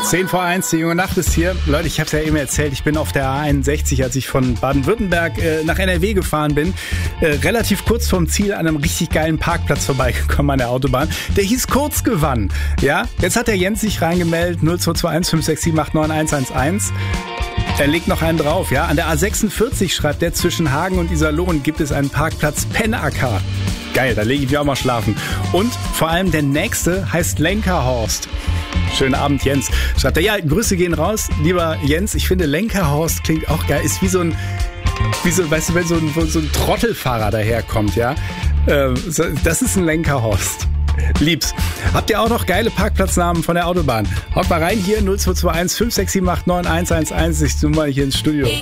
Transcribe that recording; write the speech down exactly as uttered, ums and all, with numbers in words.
zehn vor eins, die junge Nacht ist hier. Leute, ich habe es ja eben erzählt, ich bin auf der A einundsechzig, als ich von Baden-Württemberg äh, nach N R W gefahren bin. Äh, relativ kurz vom Ziel an einem richtig geilen Parkplatz vorbeigekommen an der Autobahn. Der hieß Kurzgewann. Ja, jetzt hat der Jens sich reingemeldet, null zwei zwei eins fünf sechs sieben acht neun eins eins eins. Er legt noch einen drauf, ja. An der A sechsundvierzig, schreibt der, zwischen Hagen und Iserlohn gibt es einen Parkplatz Pennacker. Geil, da lege ich mich auch mal schlafen. Und vor allem der nächste heißt Lenkerhorst. Schönen Abend, Jens. Schreibt er, ja, Grüße gehen raus, lieber Jens. Ich finde, Lenkerhorst klingt auch geil. Ist wie so ein, wie so, weißt du, wenn so ein, so ein Trottelfahrer daherkommt, ja. Äh, das ist ein Lenkerhorst. Lieb's. Habt ihr auch noch geile Parkplatznamen von der Autobahn? Haut mal rein hier, null zwei zwei eins fünf sechs sieben acht neun eins eins eins. Ich zoome mal hier ins Studio.